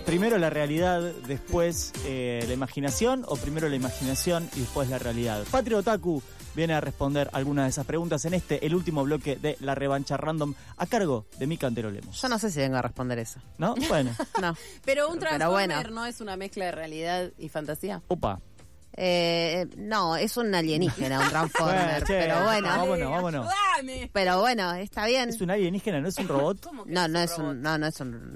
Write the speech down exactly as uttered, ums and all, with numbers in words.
primero la realidad, después eh, la imaginación, o primero la imaginación y después la realidad. Patria Otaku viene a responder algunas de esas preguntas en este, el último bloque de La Revancha Random, a cargo de Mica Antero Lemos. Yo no sé si vengo a responder eso. ¿No? Bueno. No. Pero un Transformer bueno. no es una mezcla de realidad y fantasía. Opa. Eh, no, es un alienígena, un Transformer. Bueno, che, pero bueno. vámonos, vámonos. ¡Ayúdame! Pero bueno, está bien. ¿Es un alienígena, no es un robot? ¿Cómo que No, no un es robot? un, no, no es un,